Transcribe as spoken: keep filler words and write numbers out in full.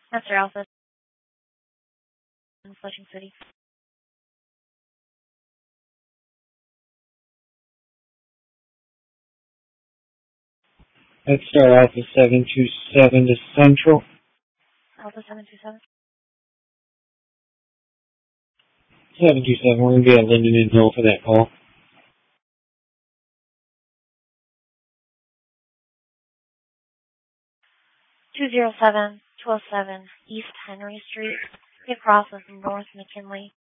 Master Alpha in Flushing City. Let's start Alpha seven two seven to Central. Alpha seven two seven. seven two seven, we're going to be at Linden and Hill for that call. two oh seven, two oh seven East Henry Street, across of North McKinley.